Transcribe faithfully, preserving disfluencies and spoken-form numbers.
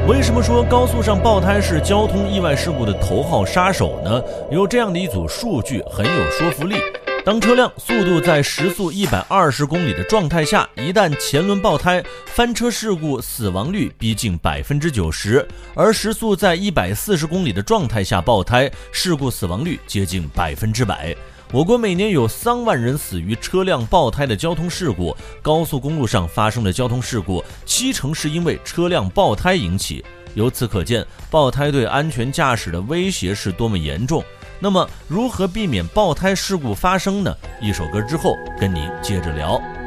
为什么说高速上爆胎是交通意外事故的头号杀手呢？有这样的一组数据很有说服力。当车辆速度在时速一百二十公里的状态下，一旦前轮爆胎，翻车事故死亡率逼近百分之九十；而时速在一百四十公里的状态下爆胎，事故死亡率接近百分之百。我国每年有三万人死于车辆爆胎的交通事故，高速公路上发生的交通事故，七成是因为车辆爆胎引起。由此可见，爆胎对安全驾驶的威胁是多么严重。那么，如何避免爆胎事故发生呢？一首歌之后跟您接着聊。